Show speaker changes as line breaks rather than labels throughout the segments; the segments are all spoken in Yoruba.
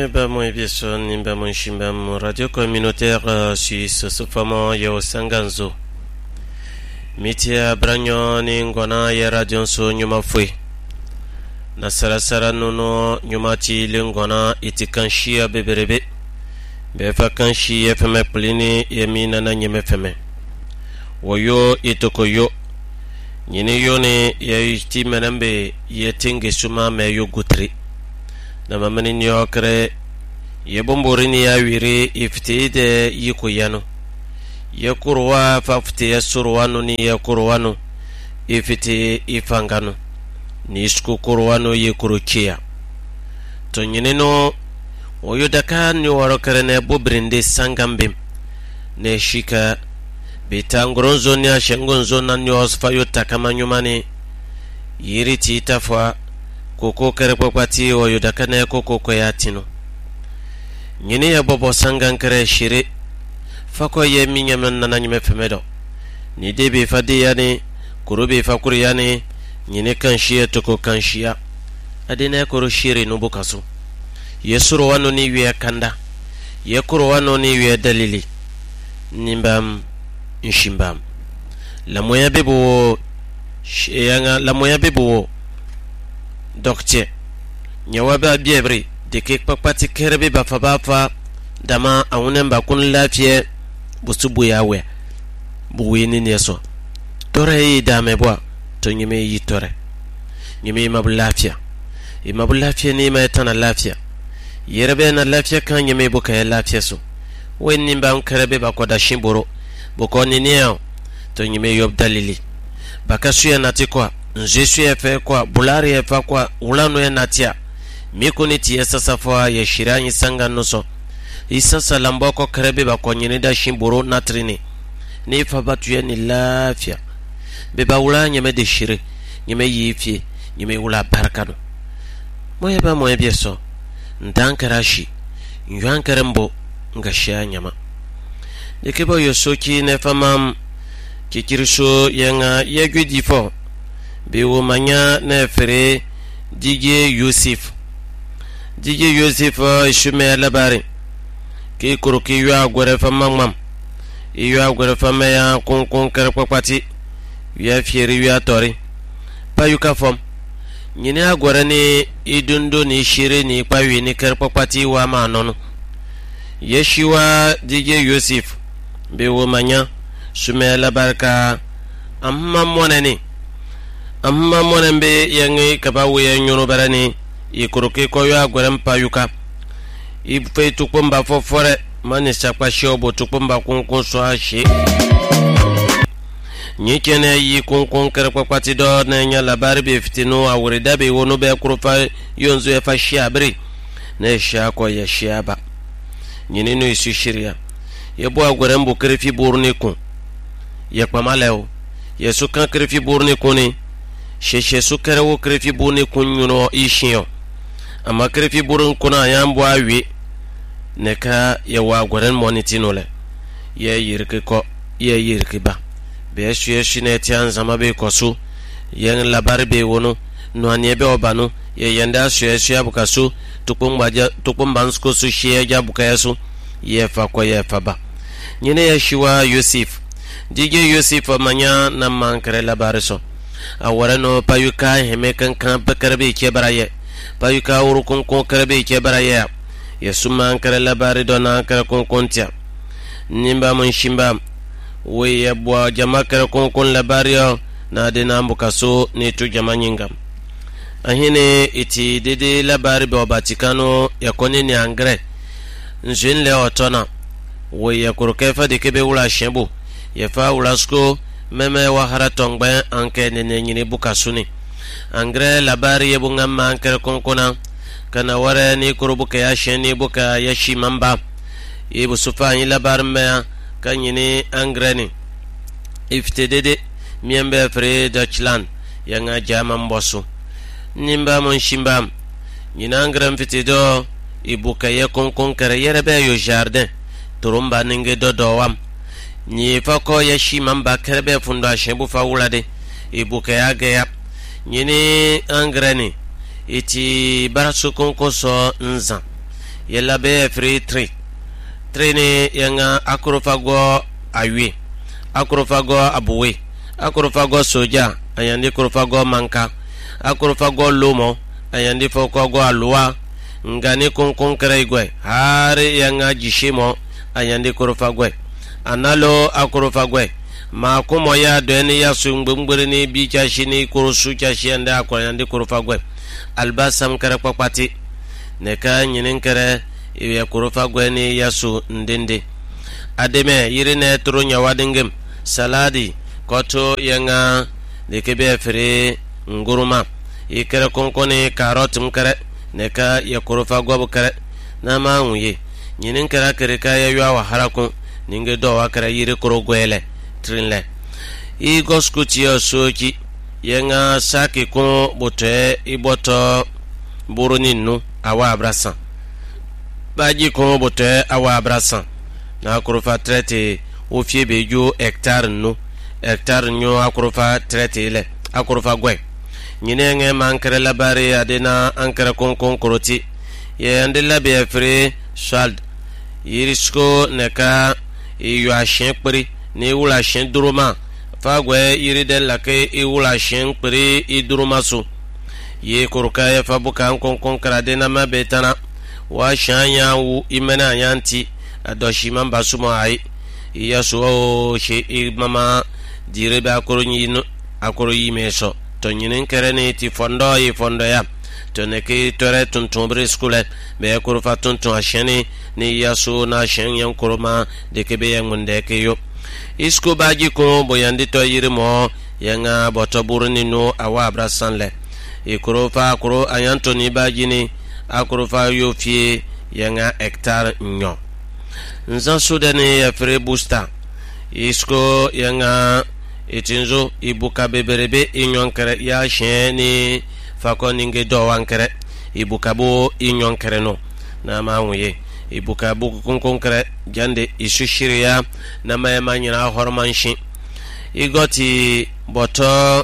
ba mo ebiso nimba mo shimba mo radio communautaire suisse sufamo yo sanganzo mitia branyo ni ngona ya radio so nyuma fwe na sarasara nuno nyuma ti lingona itikanshia beberebe be fakanshi fm plini yemina na nyeme fm woyo itokoyo nyine yone ya yiti menambe yetinge suma me yogutri na mamani nyokre yebomborini ya wiri iftide yikuyano yakurwa fafte yasurwano ni yakurwano ifite ifangano ni isku kurwano yekurukia to nyine no oyodaka ni warokre ne bobrinde sangambim ne shika bitangoronzo ni ashengonzo na nyosfa yotakamanyumani yiriti itafwa koko kerepopati oyodaka ne koko koyatino nyine ya bobo sangankere shire fako ye minyam na nyime femedo ni debe fadi yani kurubi fakuri yani nyine kanshia toko kanshia adina koro shire nubukasu yesuro wano ni wiya kanda yekuro wano ni wiya dalili nimbam inshimbam la moya bebo yanga la moya bebo docteur nyawabe biebri de kek papati kerbe ba fa dama awunen ba kun lafiye busubu yawe buwini neso tore yi dame bwa to nyime yi tore nyime mabu lafiya mabu lafiya ni ma tana lafiya yerbe na lafiya kan nyime buka ya lafiya so wenni ba kerbe ba koda shimboro boko ni neo to nyime yob dalili bakasu ya natikwa njesu ya fe kwa bulari ya fa kwa ulano ya natia mikuni tiye sasa fwa ya shiranyi sanga nuso isasa lamboko kerebe bako nyine da shimboro natrini ni fa batu ya ni lafiya beba ula nyeme de shire nyeme yifye nyeme ula barakano moye bieso ndankarashi nyuankarembo ngashia nyama dekebo yosoki ne famam kikiriso yenga yegudi fo bewo manya ne fere DJ Yusuf shume labari ki kuruki ywa gore famam ywa gore famaya konkon kerpapati ya fieri ya tori payuka fom nyine agore ni idundo ni shire ni pawi ni kerpapati wa manono yeshiwa DJ Yusuf bewo manya shume labarka amma monenbe yangi kabawe yanyono barani ikuruke koyo agorem payuka ife tukpomba fofore mani sakpa shobo tukpomba kunkun so ashe nyikene yi kunkun kerpapati do na nya labari be fitino awrida be wono be kurufa yonzo e fa shiabri na shako ya shiaba nyine no isu shiria yebo agorem bo krefi burni kun yakpamaleo yesu kan krefi burni kuni sheshe su kerewo krefi burni kun yuno ishiyo ama krefi burun kuna yambo awi neka yawa goren monitino le ye yirki ba be yesu ne tian zama be kosu yen labar be wono no anye be obanu ye yenda yesu abukasu tukumba nsko su shie jabuka yesu ye fa ko ye fa ba nyine yeshiwa Yusuf DJ Yusuf manya na mankare labariso awarano payuka heme kan bekarbe ke baraye payuka urukun ko karbe ke baraye yesu mankare labari dona kare kontia nimba mun shimba we yabwa jama kare kon labariyo na de nambukaso ne to jama nyinga ahine iti dede labari be obatikano yakoni ni angre njenle otona we yakurukefa de kebe ula shembo yefa ulasko meme wa haratongbe anke nene nyini bukasuni angre labari yebunga mankere konkona kana ware ni kurubuke ya sheni buka ya shimamba ibu sufanyi labar me kanyini angreni iftedede miembe fre Dutchland yanga jama mbosu nimba mon shimba nyina angre mfitido ibuka ye konkon kere yerebe yo jardin turumba ninge dodowam ni fako ya shimamba kerbe funda shebu faulade ibuka ya gaya nyini angreni iti barasu konkoso nza yella be free 3 ni yanga akrofago awi akrofago abuwe akrofago soja ayandi akrofago manka akrofago lomo ayandi fokogo alwa ngani konkon kreigwe hari yanga jishimo ayandi akrofago analo akrofago ma kumo ya deni ya sungbungbere ni bicha shini kurusu cha shianda akwayandi akrofago albasam kare kwapati neka nyinin kare ya akrofago ni yasu ndinde ademe yirine turu nyawadingem saladi koto yanga dekebe fere nguruma ikere konkoni karot mkare neka ya akrofago bukare na maunye nyinin kare kare kaya yawa haraku ninge dowa kare yiri kurogwele trinle igoskuti yosoki yanga saki ko bote iboto buruninu awa abrasan baji ko bote awa abrasan na kurufa traité o fie bejo hectare nyo akurufa traité le akurufa gwe nyinenge mankere labari adena ankara konkon koroti ye andela be free sald yirisko neka iyo ashen peri ni wula shen duruma fagwe yiride lake iwula shen peri iduruma su ye kuruka ya fabuka konkon karadena mabetana wa shanya wu imena yanti adoshi mamba sumo ai yaso she mama direbe akoro yimeso to nyinin kerene ti fondo ya to neke tore tuntumbre skule be akoro fa tuntun asheni ni yaso na shen yan koroma de kebe yan munde ke yo isko baji ko boyandi to yirimo yanga boto burni no awa abrasanle ikoro fa akoro ayantoni baji ni akoro fa yo fie yanga hectare nyo nzan sudani ya fere booster isko yanga itinzo ibuka beberebe inyonkere ya sheni fako ninge do wankere ibuka bo inyonkere no na maunye ibuka bu kunkonkere jande isushiriya na mayema nyina hormanshi igoti boto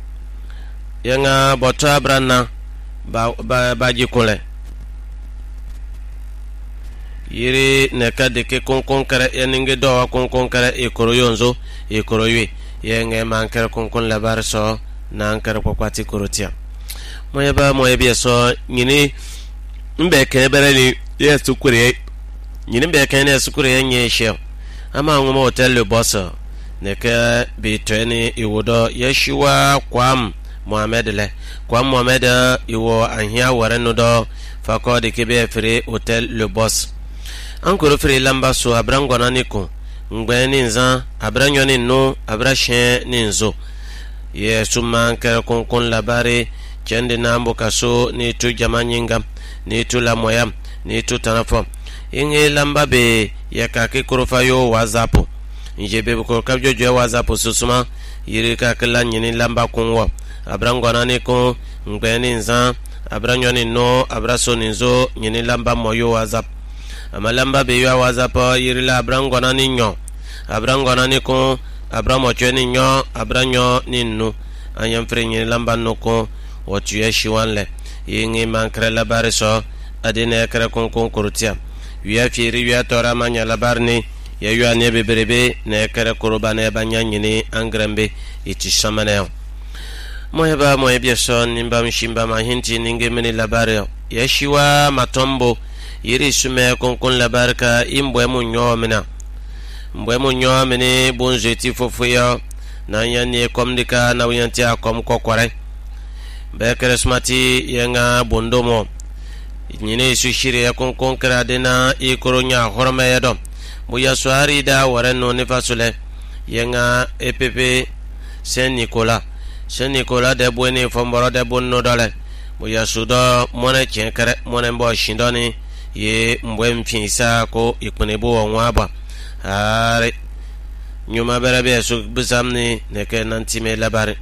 yanga boto abrana baji kule yiri neka deke konkon kare yaninge dowa konkon kare ikoro yonzo ikoro ywe yenge mankere konkon labar so na ankere kwakwati korotia moye biya so nyini mbeke bere ni yesu kure nyini mbeke ne yesu kure nye she ama ngoma hotel le boss neka bitweni iwodo yeshiwa kwam Mohamed iwo anhia wareno do fako deke be fere hotel le boss ankoro fere lamba so abrangona niko ngbeni nza abranyoni no abrashen ninzo ye suma kere konkon labare chende nambo kaso ni tu jamanyinga ni tu la moya ni tu tanafo inge lamba be yakake korofayo whatsapp njebe ko kabjojo whatsapp susuma yirika kala nyini lamba kunwo abrangona niko ngbeni nza abranyoni no abraso ninzo nyini lamba moyo whatsapp amalamba be ya whatsapp yirila abrangona ninyo abrangona niko abramo chweni nyo abranyo ninu anyam frenye lamba noko wotuye shiwanle yingi mankre labari so adine kre konkon kurutia wiya firi wiya tora manya labarni ya yuwa nebe berebe ne kre kuruba ne banya nyini angrembe iti shamaneo moyeba moyebia so nimba mshimba mahinti ninge mini labari ya shiwa matombo yiri sume konkon labarka imbwe munyo mini bonjeti fofuyo na nyani komdika na uyanti akom kokware be keresmati yenga bondomo nyine sushire ya konkon kradena ikoronya horma yedo buya swari da wareno ne fasule yenga epp Saint Nicolas de bweni fomboro de bonno dole buya sudo mone chenkere mone mbo shindoni ye mbwe mfisa ko ikunebo onwaba are nyuma berabe su bisamni neke nantime labari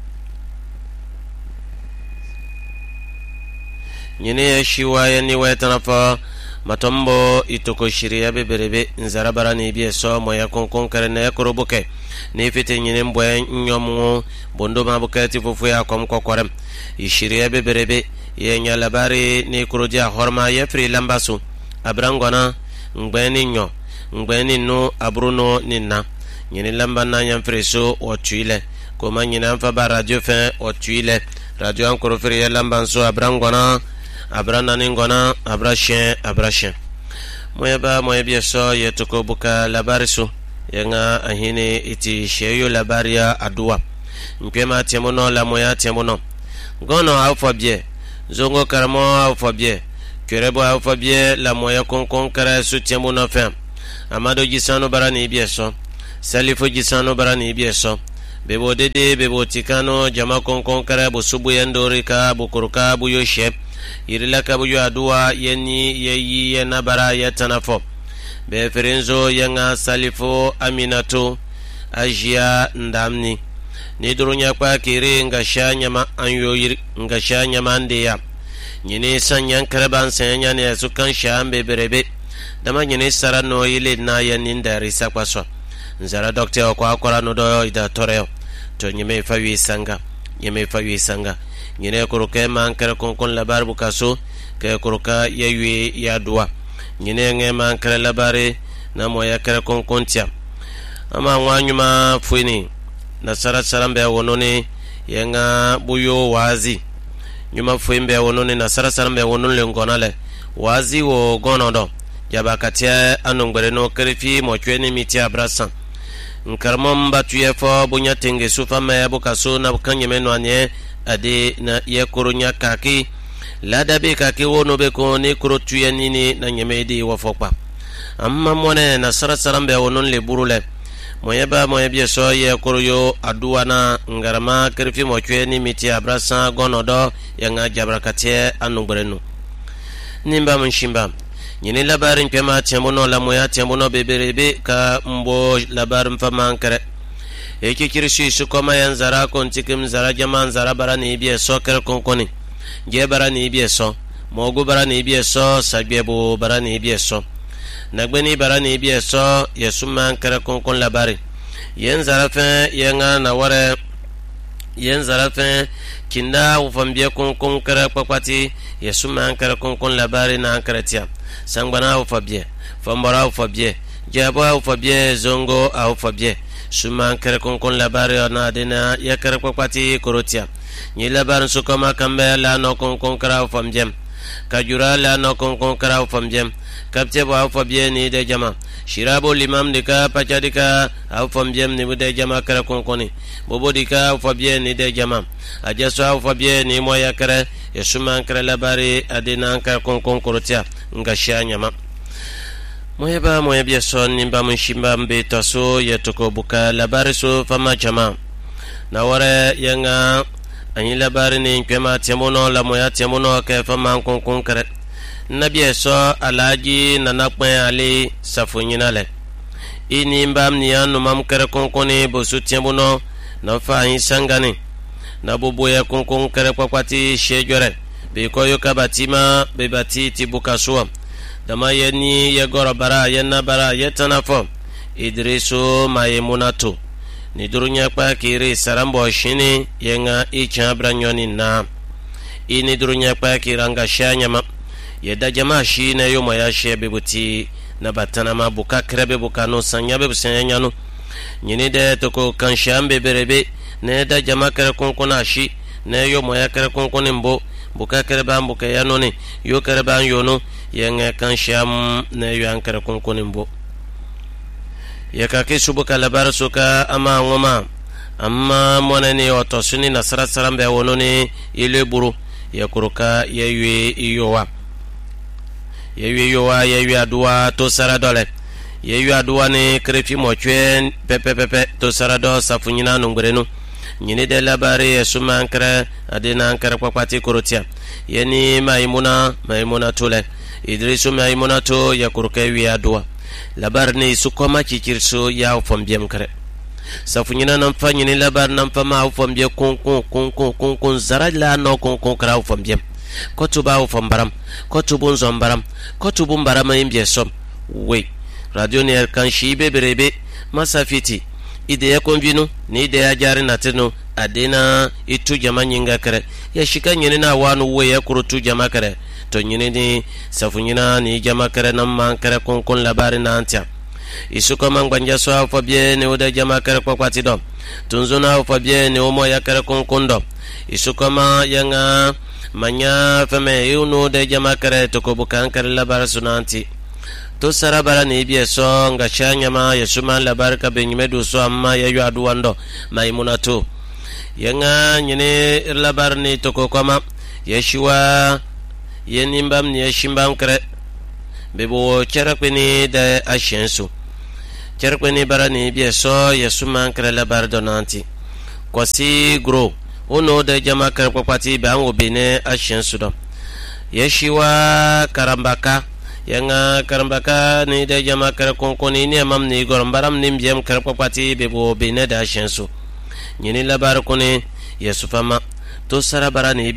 nyine shiwa yani wetanafa matombo itoko shiriya beberebe nzarabara ni biye so moya konkon kare na yakorobuke ni fite nyine mbwe nyomu bondo mabukati fufu ya komkokorem ishiriya beberebe yenya labari ni kurodia horma ya free lambasu abrangwana ngbeni nyo ngbeni no abruno ninna nyini lamba na nyam freso otuile koma nyina amfa ba radio fin otuile radio ankoro fere lamba so abrangwana abrana ningona abrashen moyeba moyebia so yetoko buka labariso yenga ahine iti sheyo labaria adua mpema temono la moya temono gono alfabie zongo karamo alfabie kerebo alfabie la moya konkon kara su temono fem amado gisano barani bieso salifo gisano barani bieso bebo dede bebo tikano jama konkon kara busubu yendori ka bukuruka buyo shep irilaka buyo adua yeni yeyi yenabara yetanafo be ferenzo yenga salifo aminato ajia ndamni ni durunya kwa kire ngasha nyama anyo ngasha nyama ndeya nyine sanyan karaban sanya ne su kan shambe berebe dama nyine sarano ile na yanin da risa kwaso nzara doctor kwa akora no do ida toreo to nyime fawi sanga nyine kuruke mankara konkon labar bukaso ke kuruka yewe ya duwa nyine nge mankara labare na moya kara konkon tia ama wanyuma fuini na sarambe wonone yenga buyo wazi nyuma fuimbe wonone na sarambe wonone ngonale wazi wo gonodo jabakatia anongbere no krifi mochweni mitia brasan nkarmom batuye fo bunya tenge sufa me bukaso na bukanye no anye ade na yekurunya kaki ladabe kaki wono be ko ni kurotuye nini na nyemedi wo fokpa amma mone na sarambe wonon le burule moyeba moyebie so yekuruyo aduwana ngarama krifi mochweni mitia brasan gonodo yanga jabrakatie anongbere nimba mshimba nyini labarin pema tembono la moya tembono beberebe ka mbo labarin famankare eki kirisi su koma yan zara kontikim zara jaman zara barani biye so kere konkoni je barani biye so mogu barani biye so sagbebo barani biye so nagbeni barani biye so yesuman kere konkon labari yen zara fe yenga na ware yen zara fe kinda ufambie konkon kere kwakwati yesuman kere konkon labari na ankretia sangbana ufabie fambara ufabie jabo ufabie zongo ufabie suman kere konkon labari na dena ya kere kwakwati korotia ni labarin su kama kambe la no konkon kara ufamjem kajura la no konkon kara ufamjem kapte bo ufabie ni de jama shirabo limam dika pachadika ufamjem ni de jama kere konkoni bobo dika ufabie ni de jama ajaso ufabie ni moya kere yesuman kere labari adena kere konkon korotia ngasha nyama moyeba moyebia son nimba mshimba mbe taso yetoko buka labari so fama jama na wore yenga anyi labari ni kwema temono la moya temono ke fama konkon kere nabi so alaji nanakpe ali safunyina le ini mbam ni anu mam kere konkoni bosu temono na fa anyi sangani na bobo ya konkon kere kwakwati shejore be koyo kabatima be bati tibuka suwa dama yeni yegoro bara yenna bara yetanafo idrisu mayemunato ni durunya kwa kiri sarambo shini yenga icha branyoni na ini durunya kwa kiranga shanyama yeda jama shine yomo ya shebe buti na batana mabuka krebe bukano sanyabe busanyano nyini de toko kanshambe berebe ne da jama kare konkona shi ne yomo ya kare konkoni mbo buka kare ba mbuka yanoni yo kare ba yono yenge kansham ne yo ankare konkoni mbo yakake subuka labar suka ama ngoma amma monani otosuni nasara sarambe wononi ile buru yakuruka yewe yewe aduwa to saradole yewe aduwa ni krefi mochwen pepe to sarado safunyina nungbrenu nyini de labari yesuma ankara adina ankara kwakwati kurutia yeni maimuna tule idrisu maimuna to yakuruka yewe aduwa labar ni sukoma chikirso ya ufambiem kare safunyina namfanyi ni labar namfama ufambie kunkun zarala no kunkun kara ufambiem kotuba ufambaram kotubun zombaram kotubun barama imbie som we radio ni kan shibe berebe masafiti ide ya konvinu ni ide ya jari nateno adena itu jama nyinga kare ya shika nyine na wanu we ya kurutu jama kare to nyine ni safunyina ni jama kare nan man kare konkon labari na antia isuko mangwanja so fa bien ne oda jama kare kwakwati do tunzuna fa bien ne omo ya kare konkon do isuko ma yanga manya fame yuno de jama kare to ko bukan kare labari sunanti to sarabara ne biye so nga shanya ma ya suma labari ka benyimedu so amma ya yu aduwando maimunatu yanga nyine labar ni toko kama yeshiwa yenimbam ni yeshimbam kre bebo cherakweni da ashensu cherakweni barani bieso yesuma kre labar donanti kwasi gro ono da jama kre kwati bango bene ashensu do yeshiwa karambaka yanga karambaka ni da jama kre konkoni ni amam ni gorombaram ni mbiem kre kwati bebo bene da ashensu nyini labar kone yesufama to sarabara ni